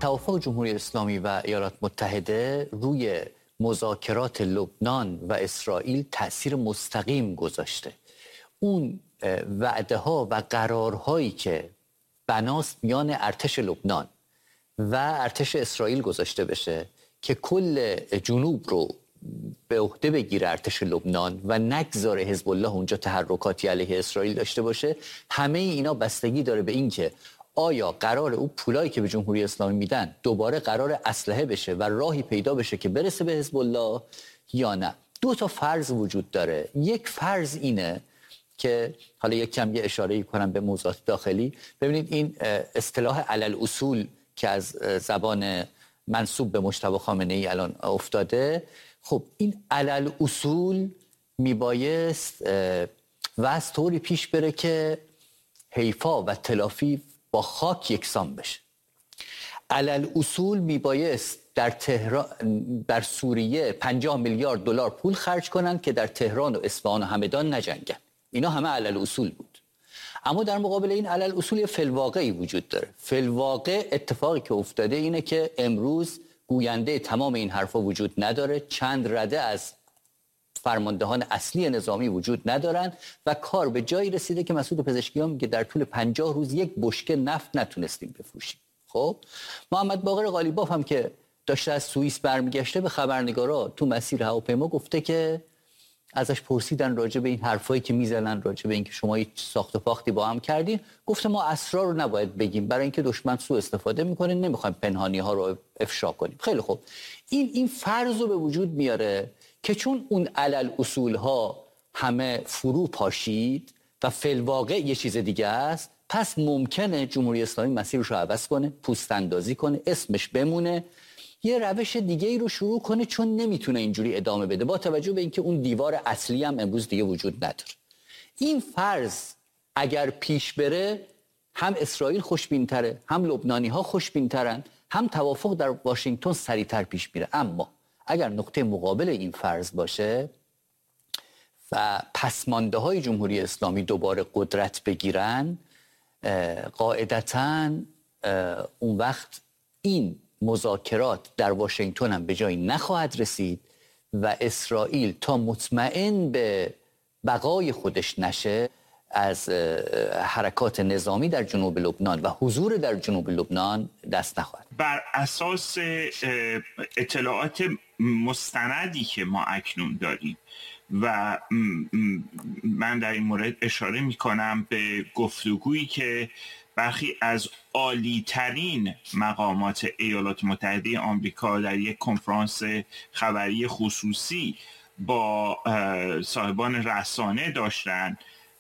توافق جمهوری اسلامی و ایالات متحده روی مذاکرات لبنان و اسرائیل تأثیر مستقیم گذاشته. اون وعده ها و قرارهایی که بناست میان ارتش لبنان و ارتش اسرائیل گذاشته بشه که کل جنوب رو به عهده بگیره ارتش لبنان و نگذاره حزب الله اونجا تحرکاتی علیه اسرائیل داشته باشه، همه اینا بستگی داره به این که آیا قرار اون پولایی که به جمهوری اسلامی میدن دوباره قرار اسلحه بشه و راهی پیدا بشه که برسه به حزب الله یا نه. دو تا فرض وجود داره. یک فرض اینه که حالا یک کم یه اشاره کنم به موضوعات داخلی. ببینید این اصطلاح علل اصول که از زبان منسوب به مجتبی خامنه‌ای الان افتاده، خب این علل اصول میبایست و از طوری پیش بره که حیفا و تلافی با خاک یکسان بشه. علل اصول میبایست در سوریه 50 میلیارد دلار پول خرج کنن که در تهران و اصفهان و همدان نجنگن. اینا همه علل اصول بود. اما در مقابل این علل اصول فی‌الواقعی وجود داره. فی‌الواقع اتفاقی که افتاده اینه که امروز گوینده تمام این حرفا وجود نداره. چند رده از فرماندهان اصلی نظامی وجود ندارن و کار به جایی رسیده که مسعود پزشکیان میگه در طول 50 روز یک بشکه نفت نتونستیم بفروشیم. خب محمد باقر قالیباف هم که داشته از سوئیس برمیگشته به خبرنگارا تو مسیر هواپیما گفته که ازش پرسیدن راجع به این حرفایی که میزنن راجع به اینکه شما هیچ ساخت و فاختی با هم کردین، گفته ما اسرار رو نباید بگیم برای اینکه دشمن سوء استفاده میکنه، نمیخوایم پنهانی ها رو افشا کنیم. خیلی خوب، این فرض رو به وجود میاره که چون اون علل اصول ها همه فرو پاشید و فی‌الواقع یه چیز دیگه است، پس ممکنه جمهوری اسلامی مسیرش رو عوض کنه، پوست اندازی کنه، اسمش بمونه، یه روش دیگه ای رو شروع کنه، چون نمیتونه اینجوری ادامه بده با توجه به اینکه اون دیوار اصلی هم امروز دیگه وجود نداره. این فرض اگر پیش بره، هم اسرائیل خوشبین‌تره، هم لبنانی‌ها خوشبین‌ترن، هم توافق در واشنگتن سریعتر پیش میره. اما اگر نقطه مقابل این فرض باشه و پسمانده‌های جمهوری اسلامی دوباره قدرت بگیرن، قاعدتاً اون وقت این مذاکرات در واشنگتن هم به جایی نخواهد رسید و اسرائیل تا مطمئن به بقای خودش نشه از حرکات نظامی در جنوب لبنان و حضور در جنوب لبنان دست نخواهد. بر اساس اطلاعات مستندی که ما اکنون داریم و من در این مورد اشاره می کنم به گفتگویی که برخی از عالی ترین مقامات ایالات متحده آمریکا در یک کنفرانس خبری خصوصی با صاحبان رسانه داشتن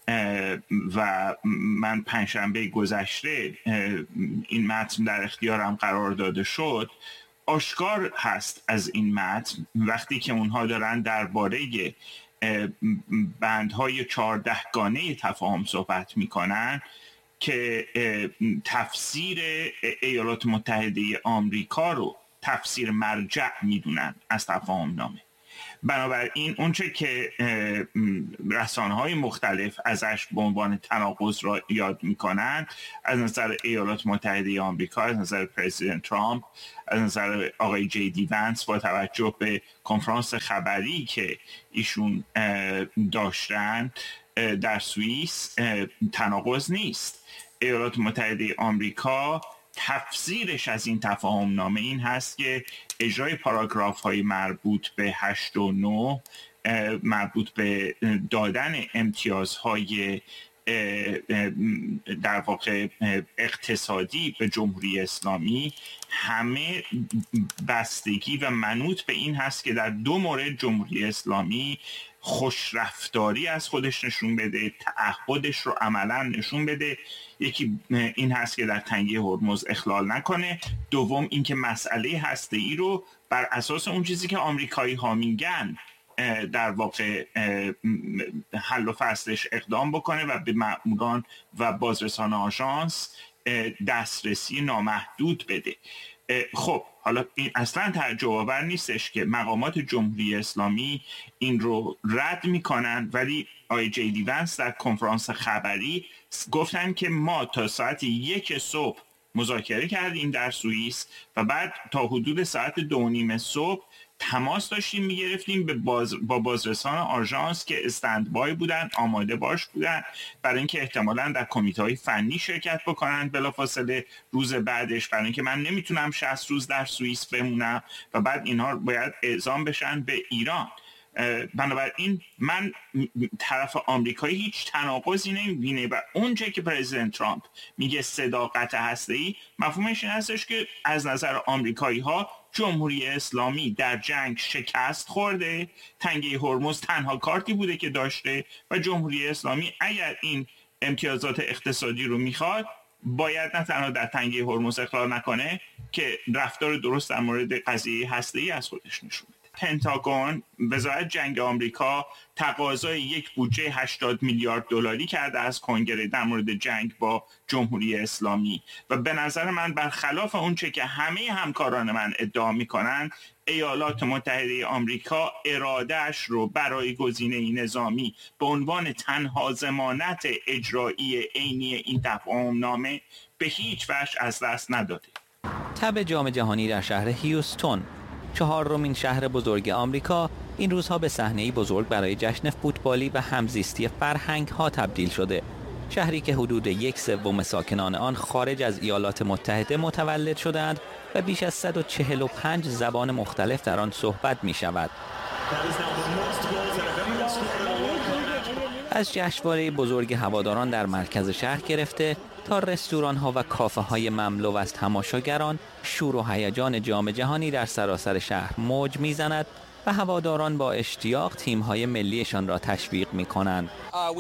و من پنجشنبه گذشته این متن در اختیارم قرار داده شد، آشکار هست از این متن وقتی که اونها دارن درباره بندهای 14 گانه تفاهم صحبت میکنن که تفسیر ایالات متحده آمریکا رو تفسیر مرجع میدونن از تفاهم نامه. بنابراین اونچه که رسانه‌های مختلف ازش به عنوان تناقض را یاد میکنن، از نظر ایالات متحده آمریکا، از نظر پرزیدنت ترامپ، از نظر آقای جی دی ونس با توجه به کنفرانس خبری که ایشون داشتن در سوئیس، تناقض نیست. ایالات متحده آمریکا تفسیرش از این تفاهم نامه این هست که اجرای پاراگراف های مربوط به 8 و 9 مربوط به دادن امتیازهای در واقع اقتصادی به جمهوری اسلامی همه بستگی و منوط به این هست که در دو مورد جمهوری اسلامی خوشرفتاری از خودش نشون بده، تعهدش رو عملا نشون بده. یکی این هست که در تنگه هرمز اخلال نکنه، دوم این که مسئله هسته‌ای رو بر اساس اون چیزی که آمریکایی ها میگن در واقع حل و فصلش اقدام بکنه و به مأموران و بازرسان آژانس دسترسی نامحدود بده. خب حالا این اصلا تعجب آور نیستش که مقامات جمهوری اسلامی این رو رد میکنن، ولی آقای جی دی ونس در کنفرانس خبری گفتن که ما تا ساعت 1 صبح مذاکره کردیم در سوئیس و بعد تا حدود ساعت 2:30 صبح تماس داشتیم میگرفتیم با بازرسان آژانس که استندبای بودن، آماده باش بودن برای اینکه احتمالاً در کمیته‌های فنی شرکت بکنن بلافاصله روز بعدش، برای اینکه من نمیتونم 60 روز در سوئیس بمونم و بعد اینها باید اعزام بشن به ایران. بنابراین من طرف آمریکایی هیچ تناقضی نمیبینه و اونجا که پرزیدنت ترامپ میگه صداقت هسته‌ای، مفهومش این هستش که از نظر آمریکایی ها جمهوری اسلامی در جنگ شکست خورده، تنگه هرمز تنها کارتی بوده که داشته و جمهوری اسلامی اگر این امتیازات اقتصادی رو میخواد باید نه تنها در تنگه هرمز اخلال نکنه که رفتار درست در مورد قضیه هسته‌ای از خودش نشون بده. پنتاگون وزارت جنگ آمریکا تقاضای یک بودجه 80 میلیارد دلاری کرده از کنگره در مورد جنگ با جمهوری اسلامی و به نظر من برخلاف اونچه که همه همکاران من ادعا میکنن، ایالات متحده آمریکا ارادهش رو برای گزینه نظامی به عنوان تنها ضمانت اجرایی عینی این تفاهم نامه به هیچ وجه از دست نداده. تب جام جهانی در شهر هیوستون، چهارمین شهر بزرگ آمریکا، این روزها به صحنه‌ای بزرگ برای جشن فوتبالی و همزیستی فرهنگ‌ها تبدیل شده. شهری که حدود 1/3 ساکنان آن خارج از ایالات متحده متولد شدند و بیش از 145 زبان مختلف در آن صحبت می‌شود. از جشنواره بزرگ هواداران در مرکز شهر گرفته تا رستوران‌ها و کافه‌های مملو از تماشاگران، شور و هیجان جام جهانی در سراسر شهر موج می‌زند و هواداران با اشتیاق تیم‌های ملیشان را تشویق می‌کنند.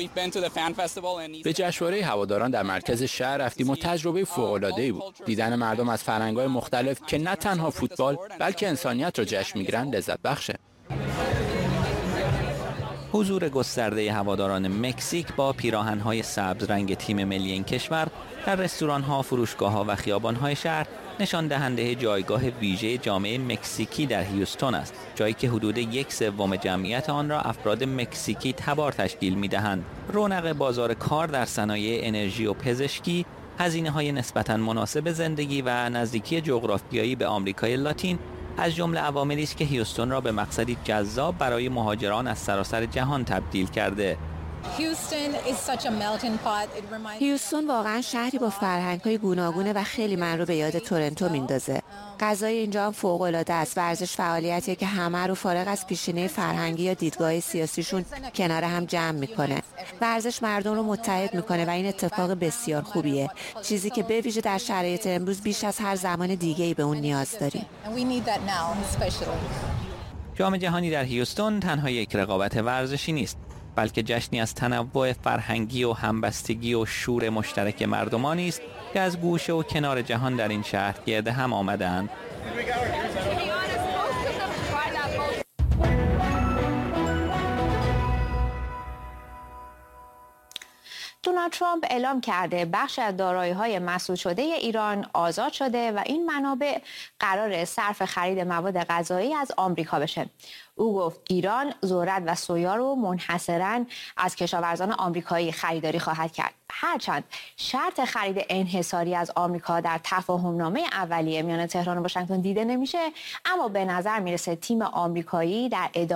به جشنواره هواداران در مرکز شهر رفتیم و تجربه فوق‌العاده‌ای بود. دیدن مردم از فرهنگ‌های مختلف که نه تنها فوتبال بلکه انسانیت را جشن می‌گیرند لذت بخشه. حضور گسترده هواداران مکزیک با پیراهن‌های سبز رنگ تیم ملی این کشور در رستوران‌ها، فروشگاه‌ها و خیابان‌های شهر نشان دهنده جایگاه ویژه جامعه مکزیکی در هیوستون است، جایی که حدود 1/3 جمعیت آن را افراد مکزیکی تبار تشکیل می‌دهند. رونق بازار کار در صنایع انرژی و پزشکی، هزینه‌های نسبتاً مناسب زندگی و نزدیکی جغرافیایی به آمریکای لاتین از جمله عواملی است که هیوستون را به مقصدی جذاب برای مهاجران از سراسر جهان تبدیل کرده. هیوستون واقعا شهری با فرهنگ‌های گوناگونه و خیلی من رو به یاد تورنتو میندازه. غذای اینجا هم فوق‌العاده است. ورزش فعالیتیه که همه رو فارغ از پیشینه فرهنگی یا دیدگاه سیاسیشون کنار هم جمع میکنه. ورزش مردم رو متحد میکنه و این اتفاق بسیار خوبیه. چیزی که به ویژه در شرایط امروز بیش از هر زمان دیگه‌ای به اون نیاز داریم. جام جهانی در هیوستون تنها یک رقابت ورزشی نیست، بلکه جشنی از تنوع فرهنگی و همبستگی و شور مشترک مردمانی است که از گوشه و کنار جهان در این شهر گرد هم آمدند. دونالد ترامپ اعلام کرده بخش از دارایی‌های مسدود شده ایران آزاد شده و این منابع قرار صرف خرید مواد غذایی از آمریکا بشه. او گفت ایران ذرت و سویا رو منحصراً از کشاورزان آمریکایی خریداری خواهد کرد. هرچند شرط خرید انحصاری از آمریکا در تفاهم‌نامه اولیه میان تهران و واشنگتن دیده نمیشه، اما به نظر میرسه تیم آمریکایی در ادامه